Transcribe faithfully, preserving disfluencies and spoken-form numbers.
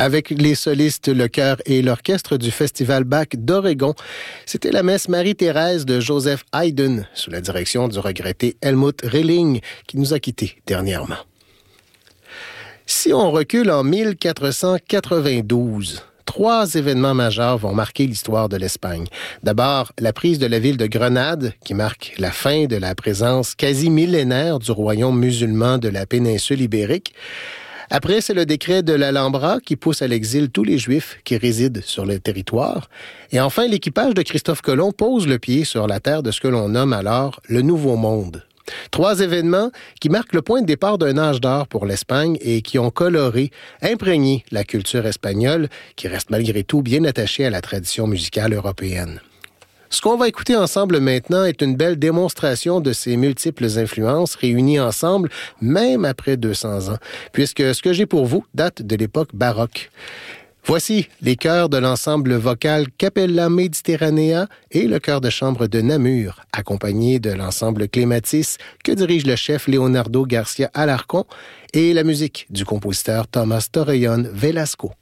avec les solistes, le chœur et l'orchestre du Festival Bach d'Oregon. C'était la messe Marie-Thérèse de Joseph Haydn, sous la direction du regretté Helmut Rilling, qui nous a quittés dernièrement. Si on recule en mille quatre cent quatre-vingt-douze, trois événements majeurs vont marquer l'histoire de l'Espagne. D'abord, la prise de la ville de Grenade, qui marque la fin de la présence quasi millénaire du royaume musulman de la péninsule ibérique. Après, c'est le décret de l'Alhambra qui pousse à l'exil tous les Juifs qui résident sur le territoire. Et enfin, l'équipage de Christophe Colomb pose le pied sur la terre de ce que l'on nomme alors le Nouveau Monde. Trois événements qui marquent le point de départ d'un âge d'or pour l'Espagne et qui ont coloré, imprégné la culture espagnole, qui reste malgré tout bien attachée à la tradition musicale européenne. Ce qu'on va écouter ensemble maintenant est une belle démonstration de ces multiples influences réunies ensemble, même après deux cents ans, puisque ce que j'ai pour vous date de l'époque baroque. Voici les chœurs de l'ensemble vocal Capella Mediterranea et le chœur de chambre de Namur, accompagné de l'ensemble Clématis que dirige le chef Leonardo Garcia Alarcón et la musique du compositeur Tomás Torrellón Velasco.